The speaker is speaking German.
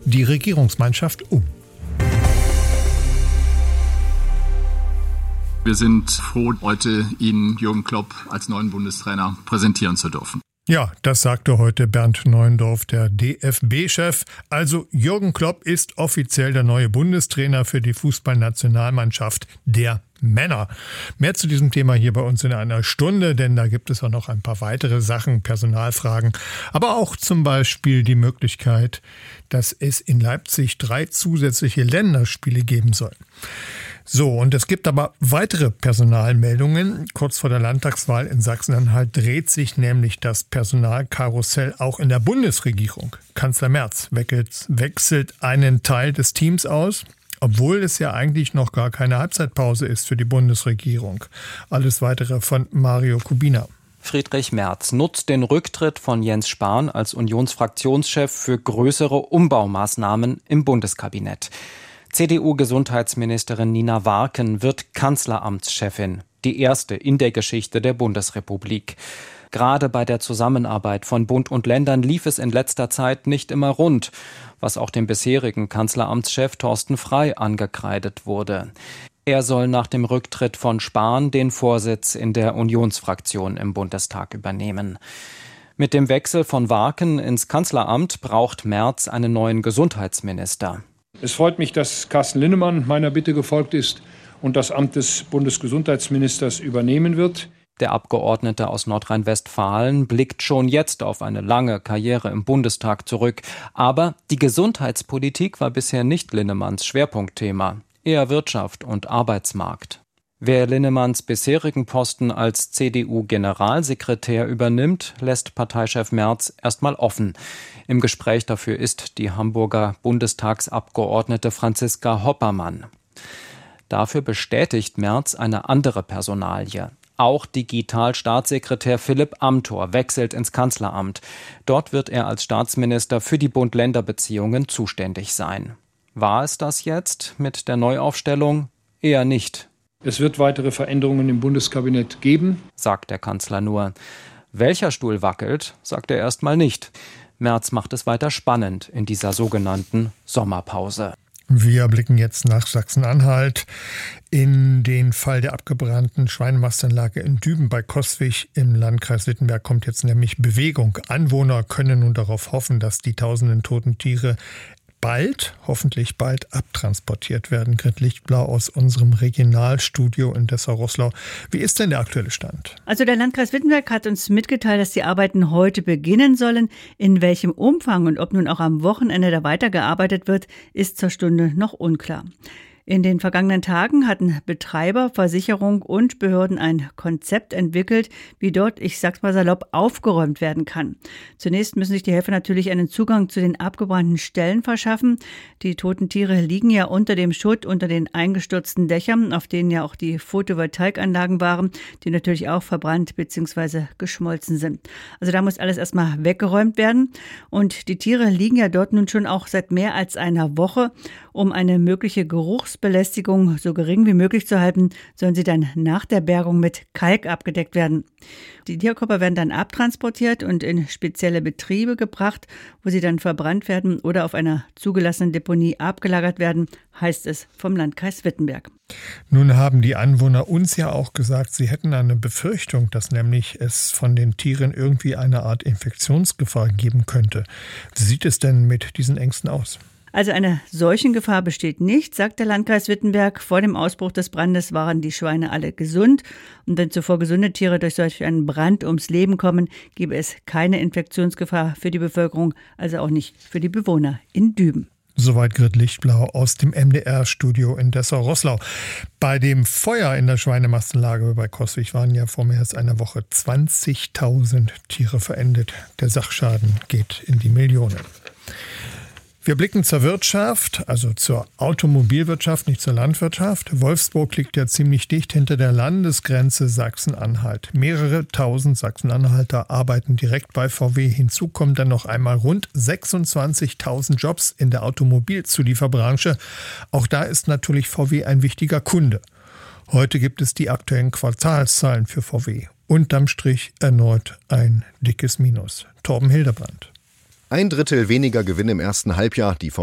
die Regierungsmannschaft um. Wir sind froh, heute Ihnen Jürgen Klopp als neuen Bundestrainer präsentieren zu dürfen. Ja, das sagte heute Bernd Neuendorf, der DFB-Chef. Also Jürgen Klopp ist offiziell der neue Bundestrainer für die Fußballnationalmannschaft der Männer. Mehr zu diesem Thema hier bei uns in einer Stunde, denn da gibt es auch noch ein paar weitere Sachen, Personalfragen, aber auch zum Beispiel die Möglichkeit, dass es in Leipzig 3 zusätzliche Länderspiele geben soll. So, und es gibt aber weitere Personalmeldungen. Kurz vor der Landtagswahl in Sachsen-Anhalt dreht sich nämlich das Personalkarussell auch in der Bundesregierung. Kanzler Merz wechselt einen Teil des Teams aus, obwohl es ja eigentlich noch gar keine Halbzeitpause ist für die Bundesregierung. Alles Weitere von Mario Kubina. Friedrich Merz nutzt den Rücktritt von Jens Spahn als Unionsfraktionschef für größere Umbaumaßnahmen im Bundeskabinett. CDU-Gesundheitsministerin Nina Warken wird Kanzleramtschefin, die erste in der Geschichte der Bundesrepublik. Gerade bei der Zusammenarbeit von Bund und Ländern lief es in letzter Zeit nicht immer rund, was auch dem bisherigen Kanzleramtschef Thorsten Frey angekreidet wurde. Er soll nach dem Rücktritt von Spahn den Vorsitz in der Unionsfraktion im Bundestag übernehmen. Mit dem Wechsel von Warken ins Kanzleramt braucht Merz einen neuen Gesundheitsminister. Es freut mich, dass Carsten Linnemann meiner Bitte gefolgt ist und das Amt des Bundesgesundheitsministers übernehmen wird. Der Abgeordnete aus Nordrhein-Westfalen blickt schon jetzt auf eine lange Karriere im Bundestag zurück. Aber die Gesundheitspolitik war bisher nicht Linnemanns Schwerpunktthema, eher Wirtschaft und Arbeitsmarkt. Wer Linnemanns bisherigen Posten als CDU-Generalsekretär übernimmt, lässt Parteichef Merz erstmal offen. Im Gespräch dafür ist die Hamburger Bundestagsabgeordnete Franziska Hoppermann. Dafür bestätigt Merz eine andere Personalie. Auch Digitalstaatssekretär Philipp Amthor wechselt ins Kanzleramt. Dort wird er als Staatsminister für die Bund-Länder-Beziehungen zuständig sein. War es das jetzt mit der Neuaufstellung? Eher nicht. Es wird weitere Veränderungen im Bundeskabinett geben, sagt der Kanzler nur. Welcher Stuhl wackelt, sagt er erstmal nicht. Merz macht es weiter spannend in dieser sogenannten Sommerpause. Wir blicken jetzt nach Sachsen-Anhalt in den Fall der abgebrannten Schweinemastanlage in Düben bei Coswig im Landkreis Wittenberg kommt jetzt nämlich Bewegung. Anwohner können nun darauf hoffen, dass die tausenden toten Tiere hoffentlich bald abtransportiert werden. Grit Lichtblau aus unserem Regionalstudio in Dessau-Roßlau. Wie ist denn der aktuelle Stand? Also der Landkreis Wittenberg hat uns mitgeteilt, dass die Arbeiten heute beginnen sollen. In welchem Umfang und ob nun auch am Wochenende da weitergearbeitet wird, ist zur Stunde noch unklar. In den vergangenen Tagen hatten Betreiber, Versicherung und Behörden ein Konzept entwickelt, wie dort, ich sag's mal salopp, aufgeräumt werden kann. Zunächst müssen sich die Helfer natürlich einen Zugang zu den abgebrannten Stellen verschaffen. Die toten Tiere liegen ja unter dem Schutt, unter den eingestürzten Dächern, auf denen ja auch die Photovoltaikanlagen waren, die natürlich auch verbrannt bzw. geschmolzen sind. Also da muss alles erstmal weggeräumt werden. Und die Tiere liegen ja dort nun schon auch seit mehr als einer Woche. Um eine mögliche Geruchsbelästigung so gering wie möglich zu halten, sollen sie dann nach der Bergung mit Kalk abgedeckt werden. Die Tierkörper werden dann abtransportiert und in spezielle Betriebe gebracht, wo sie dann verbrannt werden oder auf einer zugelassenen Deponie abgelagert werden, heißt es vom Landkreis Wittenberg. Nun haben die Anwohner uns ja auch gesagt, sie hätten eine Befürchtung, dass nämlich es von den Tieren irgendwie eine Art Infektionsgefahr geben könnte. Wie sieht es denn mit diesen Ängsten aus? Also eine Seuchengefahr besteht nicht, sagt der Landkreis Wittenberg. Vor dem Ausbruch des Brandes waren die Schweine alle gesund. Und wenn zuvor gesunde Tiere durch solch einen Brand ums Leben kommen, gäbe es keine Infektionsgefahr für die Bevölkerung, also auch nicht für die Bewohner in Düben. Soweit Grit Lichtblau aus dem MDR-Studio in Dessau-Roßlau. Bei dem Feuer in der Schweinemastanlage bei Coswig waren ja vor mehr als einer Woche 20.000 Tiere verendet. Der Sachschaden geht in die Millionen. Wir blicken zur Wirtschaft, also zur Automobilwirtschaft, nicht zur Landwirtschaft. Wolfsburg liegt ja ziemlich dicht hinter der Landesgrenze Sachsen-Anhalt. Mehrere tausend Sachsen-Anhalter arbeiten direkt bei VW. Hinzu kommen dann noch einmal rund 26.000 Jobs in der Automobilzulieferbranche. Auch da ist natürlich VW ein wichtiger Kunde. Heute gibt es die aktuellen Quartalszahlen für VW. Unterm Strich erneut ein dickes Minus. Torben Hildebrand. 1/3 weniger Gewinn im ersten Halbjahr. Die